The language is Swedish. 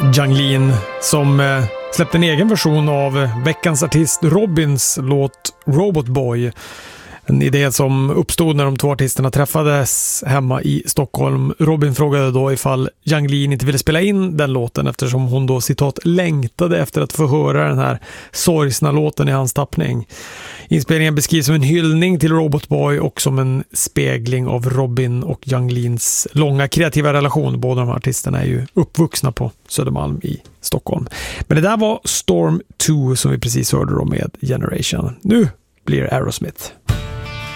Yung Lean som släppte en egen version av veckans artist Robins låt Robot Boy. En idé som uppstod när de två artisterna träffades hemma i Stockholm. Robin frågade då ifall Yung Lean inte ville spela in den låten eftersom hon då citat längtade efter att få höra den här sorgsna låten i hans tappning. Inspelningen beskrivs som en hyllning till Robot Boy och som en spegling av Robin och Yung Leans långa kreativa relation. Båda de här artisterna är ju uppvuxna på Södermalm i Stockholm. Men det där var Storm 2 som vi precis hörde då med Generation. Nu blir Aerosmith.